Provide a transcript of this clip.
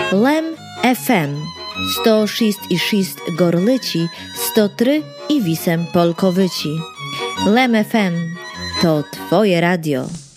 Lem FM 106,6 Gorlici, 103,8 Polkowyci. Lem FM to Twoje radio.